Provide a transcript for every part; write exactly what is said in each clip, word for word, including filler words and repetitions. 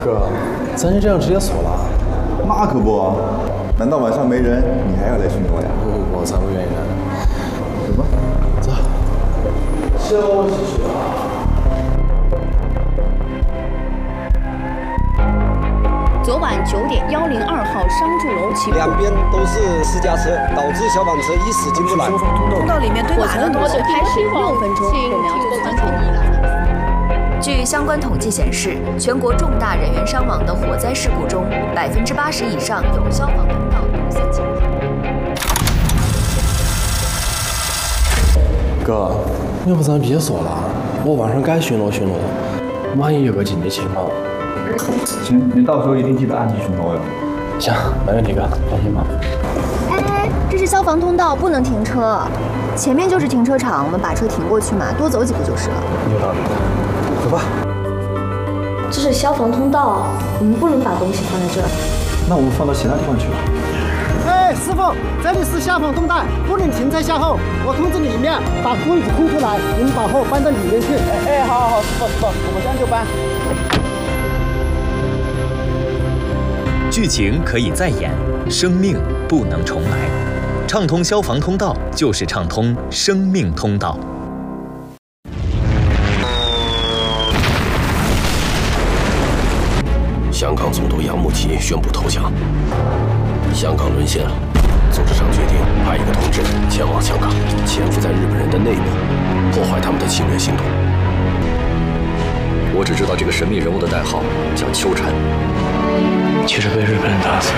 哥，咱就这样直接锁了？ 那可不，难道晚上没人，你还要来巡逻呀？ 我才不愿意呢。 走吧， 走。休息去啊。 昨晚九点幺零二号商住楼起火， 两边都是私家车，导致消防车一时进不来。 通道里面堆满了火就开始六分钟，火苗就窜出泥来。 据相关统计显示，全国重大人员伤亡的火灾事故中，百分之八十以上有消防通道堵塞情况。 哥，要不咱别锁了，我晚上该巡逻巡逻，万一有个紧急情况。 行，您到时候一定记得按时巡逻哟。 行，没问题，哥，放心吧。 哎哎，这是消防通道，不能停车。前面就是停车场，我们把车停过去嘛，多走几步就是了。 有道理，走吧。 这是消防通道，我们不能把东西放在这儿。 那我们放到其他地方去吧。 哎，师傅，这里是消防通道，不能停在下后。我通知里面把柜子空出来，你们把货搬到里面去。哎哎，好好好，师傅师傅，我们这样就搬。 剧情可以再演，生命不能重来。畅通消防通道就是畅通生命通道。 香港总督杨慕琦宣布投降，香港沦陷了。组织上决定派一个同志前往香港，潜伏在日本人的内部，破坏他们的侵略行动。我只知道这个神秘人物的代号叫秋蝉。 其实被日本人打死，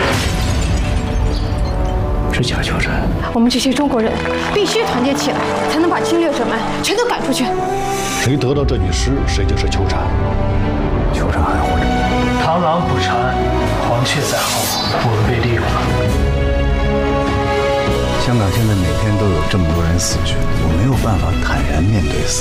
是假秋蝉。 我们这些中国人必须团结起来，才能把侵略者们全都赶出去。 谁得到这女尸，谁就是秋蝉。秋蝉还活着。螳螂捕蝉，黄雀在后，我们被利用了。 香港现在每天都有这么多人死去，我没有办法坦然面对死。